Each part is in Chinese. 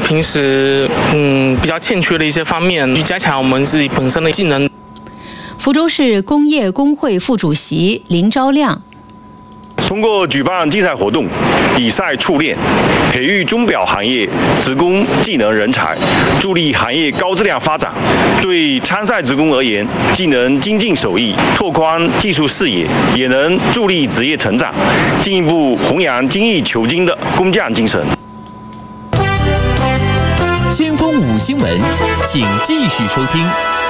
平时比较欠缺的一些方面，去加强我们自己本身的技能。 福州市工业工会副主席林昭亮。 通过举办竞赛活动，比赛销炼，培育钟表行业职工技能人才，助力行业高质量发展。对参赛职工而言，既能精进手艺，拓宽技术视野，也能助力职业成长，进一步弘扬精益求精的工匠精神。 先锋5新闻，请继续收听。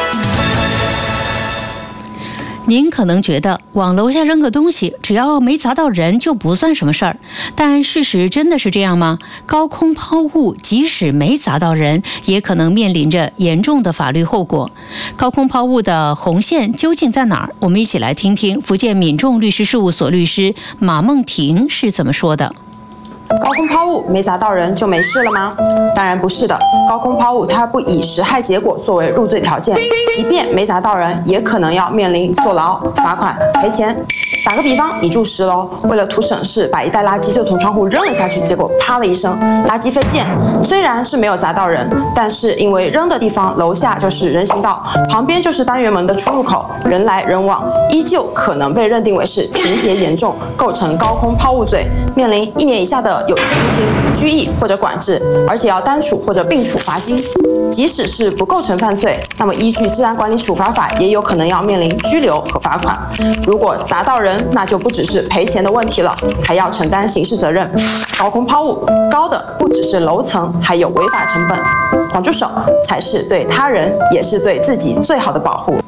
您可能觉得往楼下扔个东西，只要没砸到人就不算什么事儿，但事实真的是这样吗？高空抛物即使没砸到人，也可能面临着严重的法律后果。高空抛物的红线究竟在哪儿？我们一起来听听福建民众律师事务所律师马梦婷是怎么说的。 高空抛物没砸到人就没事了吗？当然不是的，高空抛物它不以实害结果作为入罪条件，即便没砸到人，也可能要面临坐牢、罚款、赔钱。打个比方，你住10楼，为了图省事，把一袋垃圾就从窗户扔了下去，结果啪的一声，垃圾飞溅。虽然是没有砸到人，但是因为扔的地方楼下就是人行道，旁边就是单元门的出入口，人来人往，依旧可能被认定为是情节严重，构成高空抛物罪，面临1年以下的有期徒刑、拘役或者管制，而且要单处或者并处罚金。即使是不构成犯罪，那么依据治安管理处罚法，也有可能要面临拘留和罚款。如果砸到人，那就不只是赔钱的问题了，还要承担刑事责任。高空抛物高的不只是楼层，还有违法成本。管住手才是对他人，也是对自己最好的保护。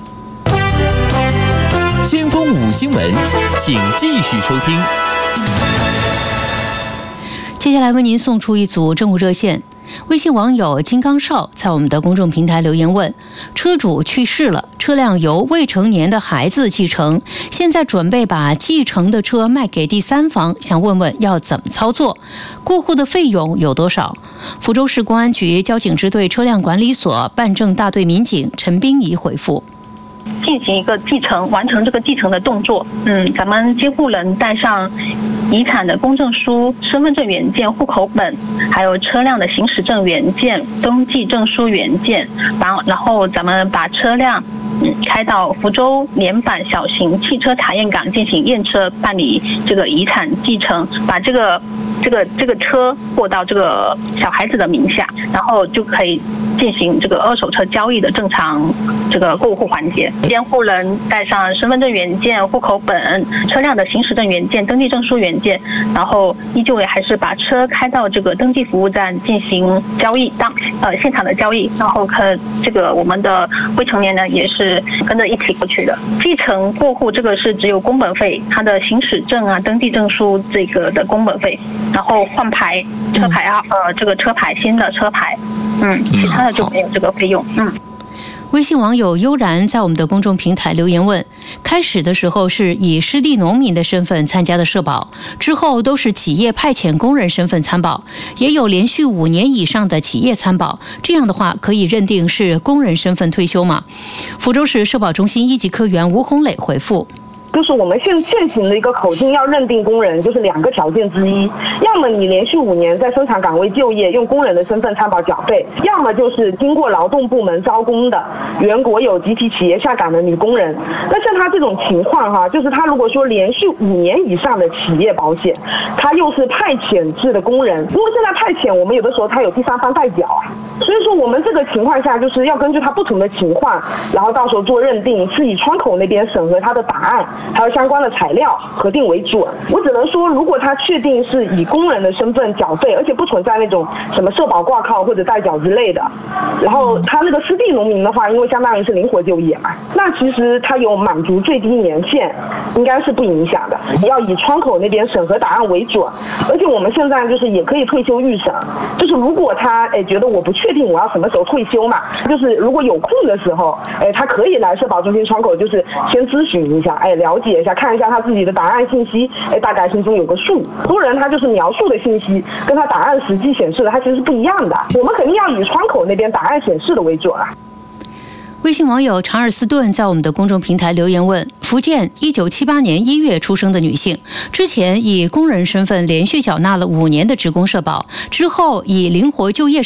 先锋5新闻，请继续收听。 接下来为您送出一组政务热线。微信网友金刚少在我们的公众平台留言问：车主去世了，车辆由未成年的孩子继承，现在准备把继承的车卖给第三方，想问问要怎么操作，过户的费用有多少？福州市公安局交警支队车辆管理所办证大队民警陈冰怡回复： 进行一个继承，完成这个继承的动作。咱们监护人带上遗产的公证书、身份证原件、户口本，还有车辆的行驶证原件、登记证书原件，然后咱们把车辆开到福州联板小型汽车查验岗进行验车，办理这个遗产继承，把这个车过到这个小孩子的名下，然后就可以进行这个二手车交易的正常这个过户环节。监护人带上身份证原件、户口本、车辆的行驶证原件、登记证书原件，然后依旧也还是把车开到这个登记服务站进行交易，现场的交易，然后这个我们的未成年人也是跟着一起过去的。继承过户这个是只有工本费，它的行驶证啊、登记证书这个的工本费，然后换牌车牌这个车牌新的车牌，其他的就没有这个费用。 微信网友悠然在我们的公众平台留言问：开始的时候是以失地农民的身份参加的社保，之后都是企业派遣工人身份参保，也有连续5年以上的企业参保，这样的话可以认定是工人身份退休吗？福州市社保中心1级科员吴红磊回复： 就是我们现行的一个口径，要认定工人就是2个条件之一，要么你连续5年在生产岗位就业，用工人的身份参保缴费，要么就是经过劳动部门招工的原国有集体企业下岗的女工人。那像他这种情况就是他如果说连续5年以上的企业保险，他又是派遣制的工人，因为现在派遣我们有的时候他有第三方代表所以说我们这个情况下就是要根据他不同的情况，然后到时候做认定，是以窗口那边审核他的答案还有相关的材料核定为准。我只能说，如果他确定是以工人的身份缴费，而且不存在那种什么社保挂靠或者代缴之类的，然后他那个失地农民的话，因为相当于是灵活就业嘛，那其实他有满足最低年限，应该是不影响的。要以窗口那边审核答案为准，而且我们现在就是也可以退休预审，就是如果他觉得我不确定我要什么时候退休嘛，就是如果有空的时候，他可以来社保中心窗口，就是先咨询一下，了解一下，看一下他自己的答案信息，大概心中有个数。很多人他就是描述的信息跟他答案实际显示的，他其实是不一样的。我们肯定要以窗口那边答案显示的为准啊。 微信网友查尔斯顿在我们的公众平台留言问：福建1978年1月出生的女性，之前以工人身份连续缴纳了5年的职工社保，之后以灵活就业